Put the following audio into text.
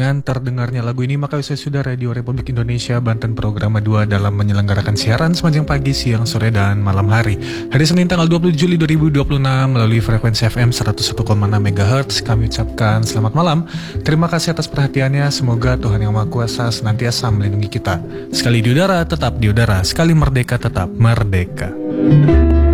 dengan terdengarnya lagu ini, maka saya sudah Radio Republik Indonesia Banten Program 2 dalam menyelenggarakan siaran sepanjang pagi, siang, sore, dan malam hari. Hari Senin tanggal 20 Juli 2026 melalui frekuensi FM 101,6 MHz kami ucapkan selamat malam. Terima kasih atas perhatiannya. Semoga Tuhan Yang Maha Kuasa senantiasa melindungi kita. Sekali di udara, tetap di udara. Sekali merdeka, tetap merdeka.